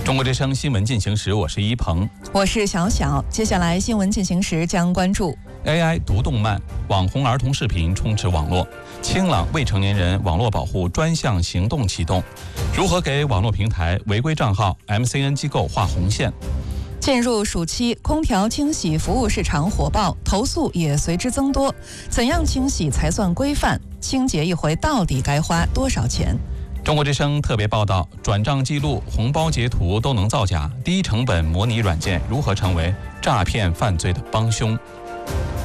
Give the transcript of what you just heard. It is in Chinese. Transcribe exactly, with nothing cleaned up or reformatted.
中国之声新闻进行时，我是一鹏， 我是小小。接下来新闻进行时将关注 A I 读动漫、网红儿童视频充斥网络，清朗未成年人网络保护专项行动启动，如何给网络平台违规账号 M C N 机构画红线？ 进入暑期，空调清洗服务市场火爆，投诉也随之增多。怎样清洗才算规范？清洁一回到底该花多少钱？ 中国之声特别报道：转账记录、红包截图都能造假，低成本模拟软件如何成为诈骗犯罪的帮凶？